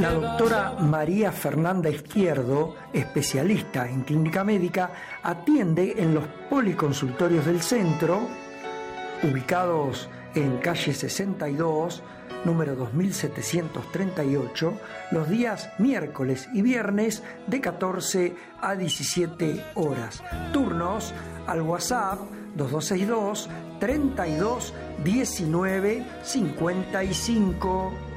La doctora María Fernanda Izquierdo, especialista en clínica médica, atiende en los policonsultorios del centro, ubicados en calle 62, número 2738, los días miércoles y viernes de 14 a 17 horas. Turnos al WhatsApp 2262 32 19 55.